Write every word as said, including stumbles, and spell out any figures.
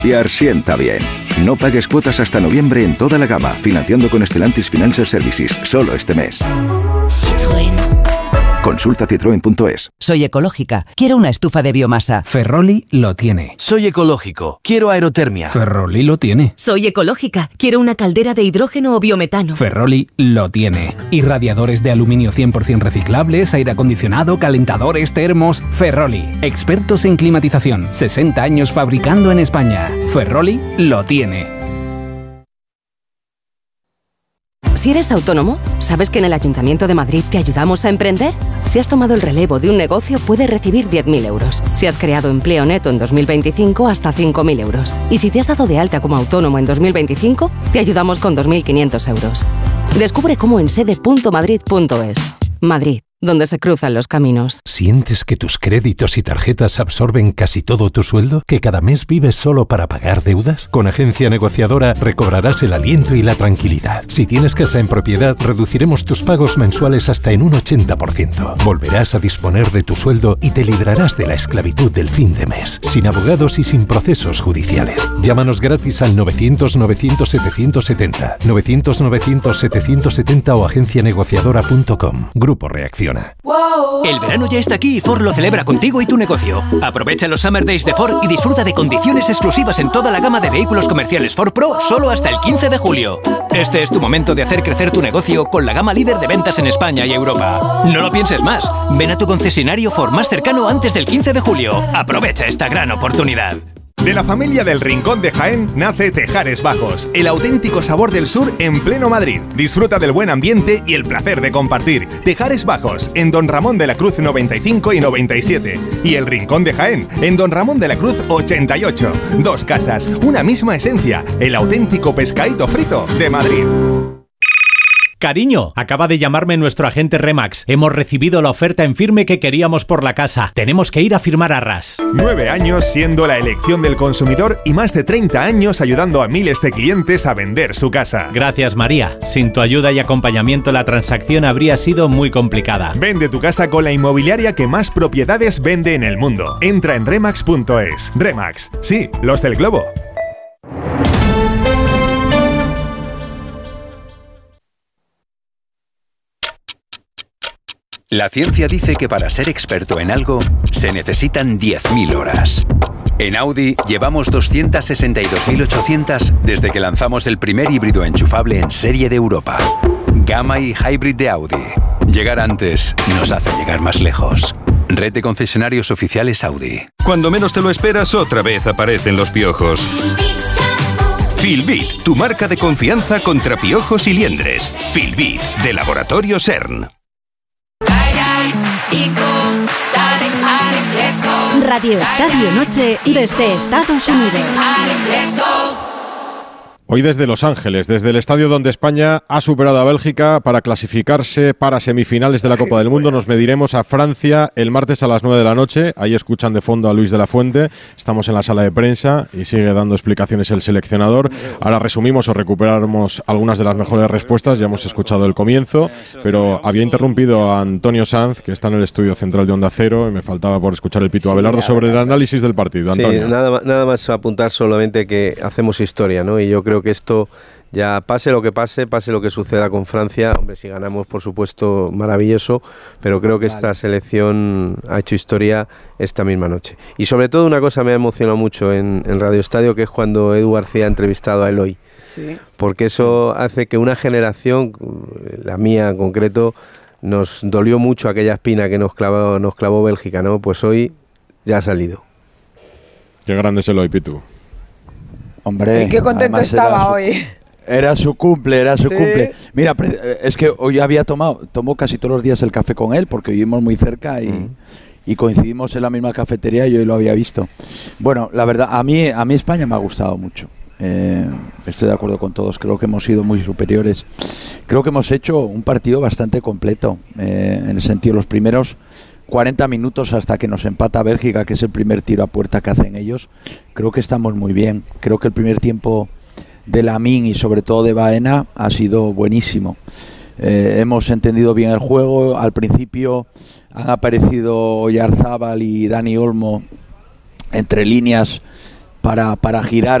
Fiar sienta bien. No pagues cuotas hasta noviembre en toda la gama, financiando con Stellantis Financial Services, solo este mes. Citroën. Consulta citroen punto es. Soy ecológica, quiero una estufa de biomasa. Ferroli lo tiene. Soy ecológico, quiero aerotermia. Ferroli lo tiene. Soy ecológica, quiero una caldera de hidrógeno o biometano. Ferroli lo tiene. Y radiadores de aluminio cien por ciento reciclables, aire acondicionado, calentadores, termos. Ferroli, expertos en climatización, sesenta años fabricando en España. Ferroli lo tiene. Si eres autónomo, ¿sabes que en el Ayuntamiento de Madrid te ayudamos a emprender? Si has tomado el relevo de un negocio, puedes recibir diez mil euros. Si has creado empleo neto en dos mil veinticinco, hasta cinco mil euros. Y si te has dado de alta como autónomo en dos mil veinticinco, te ayudamos con dos mil quinientos euros. Descubre cómo en sede punto madrid punto es. Madrid, donde se cruzan los caminos. ¿Sientes que tus créditos y tarjetas absorben casi todo tu sueldo? ¿Que cada mes vives solo para pagar deudas? Con Agencia Negociadora recobrarás el aliento y la tranquilidad. Si tienes casa en propiedad, reduciremos tus pagos mensuales hasta en un ochenta por ciento. Volverás a disponer de tu sueldo y te librarás de la esclavitud del fin de mes, sin abogados y sin procesos judiciales. Llámanos gratis al novecientos novecientos setecientos setenta, novecientos novecientos setecientos setenta o agencia negociadora punto com. Grupo Reacción. El verano ya está aquí y Ford lo celebra contigo y tu negocio. Aprovecha los Summer Days de Ford y disfruta de condiciones exclusivas en toda la gama de vehículos comerciales Ford Pro solo hasta el quince de julio. Este es tu momento de hacer crecer tu negocio con la gama líder de ventas en España y Europa. No lo pienses más. Ven a tu concesionario Ford más cercano antes del quince de julio. Aprovecha esta gran oportunidad. De la familia del Rincón de Jaén nace Tejares Bajos, el auténtico sabor del sur en pleno Madrid. Disfruta del buen ambiente y el placer de compartir. Tejares Bajos, en Don Ramón de la Cruz noventa y cinco y noventa y siete. Y el Rincón de Jaén, en Don Ramón de la Cruz ochenta y ocho. Dos casas, una misma esencia. El auténtico pescadito frito de Madrid. Cariño, acaba de llamarme nuestro agente Remax. Hemos recibido la oferta en firme que queríamos por la casa. Tenemos que ir a firmar arras. Nueve años siendo la elección del consumidor y más de treinta años ayudando a miles de clientes a vender su casa. Gracias, María. Sin tu ayuda y acompañamiento la transacción habría sido muy complicada. Vende tu casa con la inmobiliaria que más propiedades vende en el mundo. Entra en remax punto es. Remax, sí, los del globo. La ciencia dice que para ser experto en algo se necesitan diez mil horas. En Audi llevamos doscientas sesenta y dos mil ochocientas desde que lanzamos el primer híbrido enchufable en serie de Europa. Gamma y Hybrid de Audi. Llegar antes nos hace llegar más lejos. Red de concesionarios oficiales Audi. Cuando menos te lo esperas, otra vez aparecen los piojos. Filbit, tu marca de confianza contra piojos y liendres. Filbit, de Laboratorio CERN. Radio Estadio Noche desde Estados Unidos. Hoy desde Los Ángeles, desde el estadio donde España ha superado a Bélgica para clasificarse para semifinales de la Copa del Mundo. Nos mediremos a Francia el martes a las nueve de la noche. Ahí escuchan de fondo a Luis de la Fuente. Estamos en la sala de prensa y sigue dando explicaciones el seleccionador. Ahora resumimos o recuperamos algunas de las mejores respuestas. Ya hemos escuchado el comienzo, pero había interrumpido a Antonio Sanz, que está en el estudio central de Onda Cero, y me faltaba por escuchar el pito a Abelardo sobre el análisis del partido. Antonio. Sí, nada, nada más apuntar solamente que hacemos historia, ¿no? Y yo creo que esto, ya pase lo que pase, pase lo que suceda con Francia, hombre, si ganamos, por supuesto, maravilloso, pero creo que vale. Esta selección ha hecho historia esta misma noche. Y sobre todo una cosa me ha emocionado mucho en, en Radio Estadio, que es cuando Edu García ha entrevistado a Eloy. Sí. Porque eso hace que una generación, la mía en concreto, nos dolió mucho aquella espina que nos clavó, nos clavó Bélgica, ¿no? Pues hoy ya ha salido. Qué grande es Eloy, Pitu. Hombre, y qué contento estaba su, hoy. Era su cumple, era su sí. cumple. Mira, es que hoy había tomado, tomó casi todos los días el café con él, porque vivimos muy cerca y, mm. y coincidimos en la misma cafetería y hoy lo había visto. Bueno, la verdad, a mí, a mí España me ha gustado mucho. Eh, estoy de acuerdo con todos, creo que hemos sido muy superiores. Creo que hemos hecho un partido bastante completo, eh, en el sentido, los primeros cuarenta minutos hasta que nos empata Bélgica, que es el primer tiro a puerta que hacen ellos, creo que estamos muy bien. Creo que el primer tiempo de Lamine y sobre todo de Baena ha sido buenísimo. Eh, hemos entendido bien el juego. Al principio han aparecido Oyarzábal y Dani Olmo entre líneas para, para girar